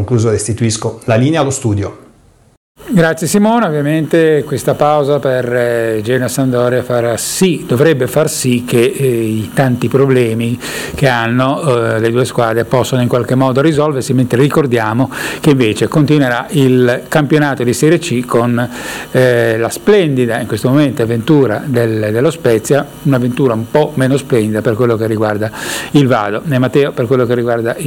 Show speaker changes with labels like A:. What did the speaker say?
A: concluso restituisco la linea allo studio.
B: Grazie Simone, ovviamente questa pausa per Genoa-Sampdoria dovrebbe far sì che i tanti problemi che hanno le due squadre possano in qualche modo risolversi, mentre ricordiamo che invece continuerà il campionato di Serie C con la splendida in questo momento avventura dello Spezia, un'avventura un po' meno splendida per quello che riguarda il Vado, e Matteo per quello che riguarda